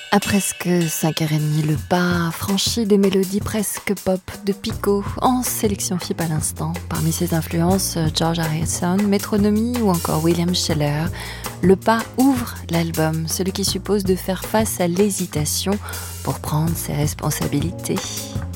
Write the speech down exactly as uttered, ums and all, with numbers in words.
À presque cinq heures trente, le pas franchi des mélodies presque pop de Pico, en sélection F I P à l'instant. Parmi ses influences, George Harrison, Metronomy ou encore William Sheller. Le pas ouvre l'album, celui qui suppose de faire face à l'hésitation pour prendre ses responsabilités.